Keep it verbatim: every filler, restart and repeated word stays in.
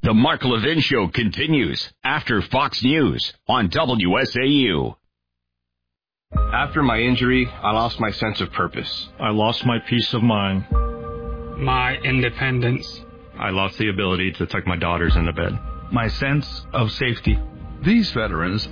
The Mark Levin Show continues after Fox News on W S A U. After my injury, I lost my sense of purpose. I lost my peace of mind. My independence. I lost the ability to tuck my daughters into bed. My sense of safety. These veterans